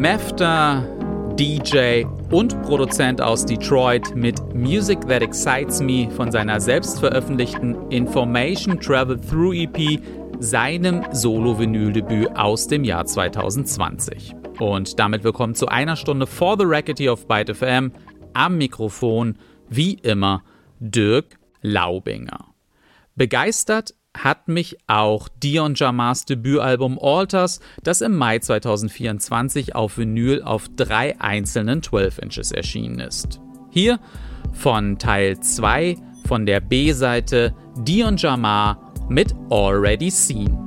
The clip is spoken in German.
Mefta, DJ und Produzent aus Detroit mit Music That Excites Me von seiner selbstveröffentlichten Information Travel Through EP, seinem Solo-Vinyl-Debüt aus dem Jahr 2020. Und damit willkommen zu einer Stunde For the Record hier auf Byte FM. Am Mikrofon, wie immer, Dirk Laubinger. Begeistert hat mich auch Dion Jamars Debütalbum Alters, das im Mai 2024 auf Vinyl auf 3 einzelnen 12 Inches erschienen ist. Hier von Teil 2 von der B-Seite Dion Jamar mit Already Seen.